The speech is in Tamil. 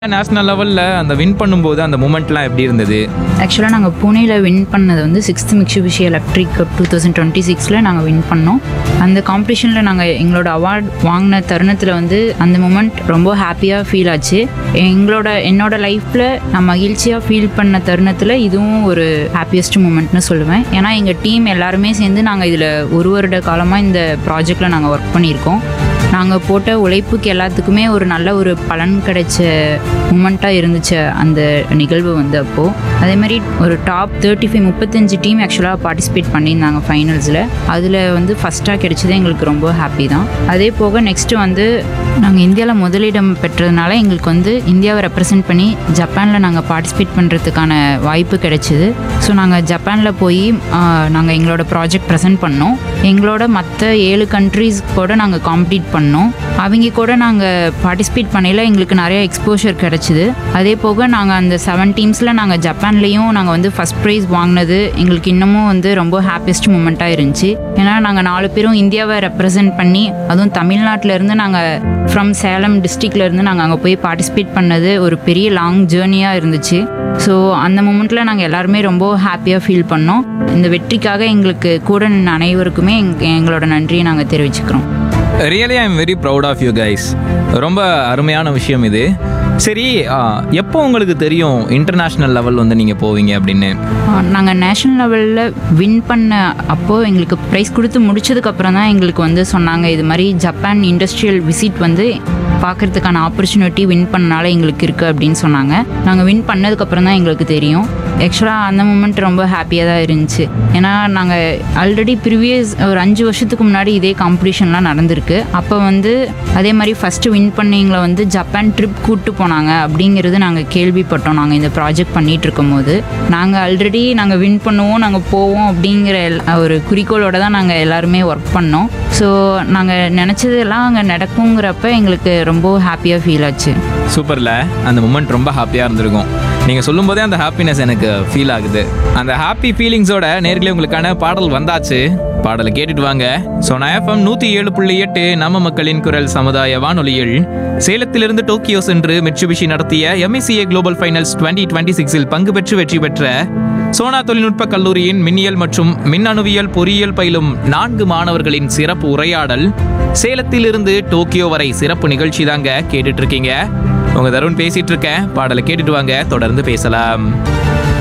நேஷனல் லெவலில் அந்த வின் பண்ணும்போது அந்த மூமெண்ட்லாம் எப்படி இருந்தது? ஆக்சுவலாக நாங்கள் புனேயில் வின் பண்ணது வந்து 6th மிக்ஸுபிஷி எலக்ட்ரிக் கப் 2026 நாங்கள் வின் பண்ணோம். அந்த காம்படிஷனில் நாங்கள் எங்களோட அவார்ட் வாங்கின தருணத்தில் வந்து அந்த மூமெண்ட் ரொம்ப ஹாப்பியாக ஃபீல் ஆச்சு. என்னோட லைஃப்பில் நான் மகிழ்ச்சியாக ஃபீல் பண்ண தருணத்தில் இதுவும் ஒரு ஹாப்பியஸ்ட் மூமெண்ட்னு சொல்லுவேன். ஏன்னா எங்கள் டீம் எல்லாருமே சேர்ந்து நாங்கள் இதில் ஒரு வருட காலமாக இந்த ப்ராஜெக்டில் நாங்கள் ஒர்க் பண்ணியிருக்கோம். நாங்கள் போட்ட உழைப்புக்கு எல்லாத்துக்குமே ஒரு நல்ல ஒரு பலன் கிடைச்ச மூமெண்ட்டாக இருந்துச்சு அந்த நிகழ்வு வந்து. அப்போது அதேமாதிரி ஒரு டாப் 35 டீம் ஆக்சுவலாக பார்ட்டிசிபேட் பண்ணியிருந்தாங்க ஃபைனல்ஸில். அதில் வந்து ஃபஸ்ட்டாக கிடைச்சதே எங்களுக்கு ரொம்ப ஹாப்பி தான். அதே போக நெக்ஸ்ட்டு வந்து நாங்கள் இந்தியாவில் முதலிடம் பெற்றதுனால எங்களுக்கு வந்து இந்தியாவை ரெப்ரசன்ட் பண்ணி ஜப்பானில் நாங்கள் பார்ட்டிசிபேட் பண்ணுறதுக்கான வாய்ப்பு கிடைச்சிது. ஸோ நாங்கள் ஜப்பானில் போய் நாங்கள் எங்களோட ப்ராஜெக்ட் ப்ரெசென்ட் பண்ணோம். எங்களோட மற்ற 7 கண்ட்ரீஸ் கூட நாங்கள் காம்பீட் பண்ணோம். அவங்க கூட நாங்கள் பார்ட்டிசிபேட் பண்ணையில் எங்களுக்கு நிறைய எக்ஸ்போஷர் கிடச்சிது. அதே போக நாங்கள் அந்த 7 டீம்ஸில் நாங்கள் ஜப்பான்லேயும் நாங்கள் வந்து ஃபஸ்ட் ப்ரைஸ் வாங்கினது எங்களுக்கு இன்னமும் வந்து ரொம்ப ஹாப்பியஸ்ட் மூமெண்ட்டாக இருந்துச்சு. ஏன்னா நாங்கள் 4 பேரும் இந்தியாவை ரெப்ரசன்ட் பண்ணி, அதுவும் தமிழ்நாட்டிலேருந்து நாங்கள் ஃப்ரம் சேலம் டிஸ்ட்ரிக்ட்லேருந்து நாங்கள் அங்கே போய் பார்ட்டிசிபேட் பண்ணது ஒரு பெரிய லாங் ஜேர்னியாக இருந்துச்சு. ஸோ அந்த மூமெண்ட்டில் நாங்கள் எல்லாருமே ரொம்ப ஹாப்பியாக ஃபீல் பண்ணோம். இந்த வெற்றிக்காக எங்களுக்கு கூட நின்ன அனைவருக்குமே எங்களோட நன்றியை நாங்கள் தெரிவிச்சுக்கிறோம். Really I am very proud of you guys. ரொம்ப அருமையான விஷயம் இது. சரி, எப்போ உங்களுக்கு தெரியும் இன்டர்நேஷ்னல் லெவல் வந்து நீங்கள் போவீங்க அப்படின்னு? நாங்கள் நேஷ்னல் லெவலில் வின் பண்ண அப்போது எங்களுக்கு ப்ரைஸ் கொடுத்து முடிச்சதுக்கப்புறம் தான் எங்களுக்கு வந்து சொன்னாங்க, இது மாதிரி ஜப்பான் இண்டஸ்ட்ரியல் விசிட் வந்து பார்க்குறதுக்கான ஆப்பர்ச்சுனிட்டி வின் பண்ணனால எங்களுக்கு இருக்குது அப்படின்னு சொன்னாங்க. நாங்கள் வின் பண்ணதுக்கப்புறம் தான் எங்களுக்கு தெரியும். ஆக்சுவலாக அந்த மூமெண்ட் ரொம்ப ஹாப்பியாக தான் இருந்துச்சு. ஏன்னா நாங்கள் ஆல்ரெடி ப்ரீவியஸ் ஒரு 5 வருஷத்துக்கு முன்னாடி இதே காம்படிஷன்லாம் நடந்திருக்கு. அப்போ வந்து அதே மாதிரி ஃபஸ்ட்டு வின் பண்ணிங்களை வந்து ஜப்பான் ட்ரிப் கூப்பிட்டு போனாங்க அப்படிங்கிறது நாங்கள் கேள்விப்பட்டோம். நாங்கள் இந்த ப்ராஜெக்ட் பண்ணிகிட்டு இருக்கும் போது நாங்கள் ஆல்ரெடி நாங்கள் வின் பண்ணுவோம், நாங்கள் போவோம் அப்படிங்கிற ஒரு குறிக்கோளோட தான் நாங்கள் எல்லாருமே ஒர்க் பண்ணோம். ஸோ நாங்கள் நினச்சதெல்லாம் அங்கே நடக்குங்கிறப்ப எங்களுக்கு ரொம்ப ஹாப்பியாக ஃபீல் ஆச்சு. சூப்பரில், அந்த மூமெண்ட் ரொம்ப ஹாப்பியாக இருந்திருக்கும். நீங்கள் சொல்லும் போதே அந்த ஹாப்பினஸ் எனக்கு ஃபீல் ஆகுது. அந்த ஹாப்பி ஃபீலிங்ஸோட நேர்களே உங்களுக்கான பாடல் வந்தாச்சு. பாடலை கேட்டுட்டு வாங்க. சோனா எஃப்எம் 107.8 நம்ம மக்களின் குரல் சமுதாய வானொலியில் சேலத்திலிருந்து டோக்கியோ சென்று மிட்சுபிஷி நடத்திய MSCA குளோபல் ஃபைனல்ஸ் 2026 பங்கு பெற்று வெற்றி பெற்ற சோனா தொழில்நுட்ப கல்லூரியின் மின்னியல் மற்றும் மின்னணுவியல் பொறியியல் பயிலும் 4 மாணவர்களின் சிறப்பு உரையாடல். சேலத்திலிருந்து டோக்கியோ வரை சிறப்பு நிகழ்ச்சி தாங்க கேட்டுட்டு இருக்கீங்க. உங்க தருண் பேசிட்டு இருக்கேன். பாடலை கேட்டுட்டு வாங்க, தொடர்ந்து பேசலாம்.